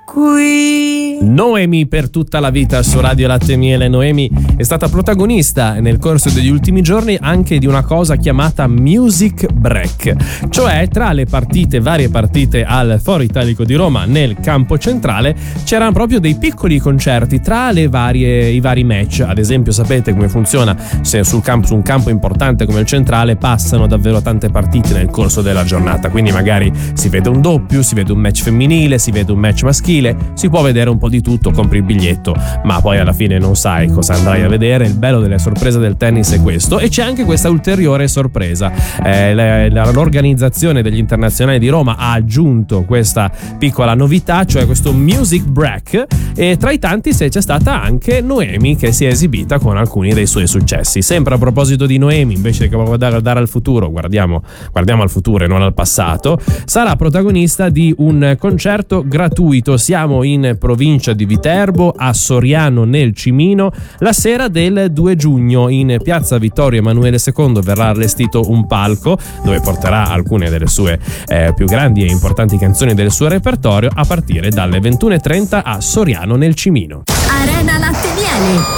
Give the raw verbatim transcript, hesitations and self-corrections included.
qui. Noemi per tutta la vita su Radio Latte e Miele. Noemi è stata protagonista nel corso degli ultimi giorni anche di una cosa chiamata Music Break, cioè tra le partite, varie partite al Foro Italico di Roma nel campo centrale c'erano proprio dei piccoli concerti tra le varie, i vari match. Ad esempio, sapete come funziona? Se sul campo, su un campo importante come il centrale passano davvero tante partite nel corso della giornata, quindi magari si vede un doppio, si vede un match femminile, si vede un match maschile, si può vedere un po' di tutto, compri il biglietto, ma poi alla fine non sai cosa andrai a vedere. Il bello delle sorprese del tennis è questo, e c'è anche questa ulteriore sorpresa. Eh, la, la, l'organizzazione degli internazionali di Roma ha aggiunto questa piccola novità, cioè questo Music Break, e tra i tanti se c'è stata anche Noemi che si è esibita con alcuni dei suoi successi. Sempre a proposito di Noemi, invece che guardare, guardare al futuro, guardiamo, guardiamo al futuro e non al passato, sarà protagonista di un concerto gratuito. Siamo in provincia di Viterbo, a Soriano nel Cimino. La sera del due giugno in piazza Vittorio Emanuele secondo verrà allestito un palco dove porterà alcune delle sue eh, più grandi e importanti canzoni del suo repertorio a partire dalle ventuno e trenta a Soriano nel Cimino. Arena Latte e Miele.